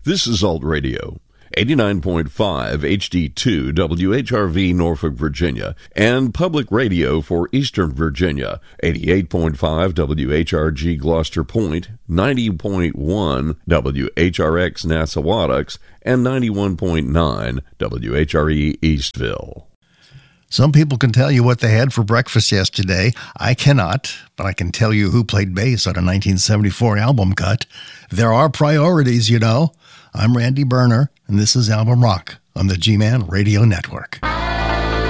This is Alt Radio, 89.5 HD2 WHRV Norfolk, Virginia, and Public Radio for Eastern Virginia, 88.5 WHRG Gloucester Point, 90.1 WHRX Nassawadox, and 91.9 WHRE Eastville. Some people can tell you what they had for breakfast yesterday. I cannot, but I can tell you who played bass on a 1974 album cut. There are priorities, you know. I'm Randy Berner, and this is Album Rock on the G-Man Radio Network.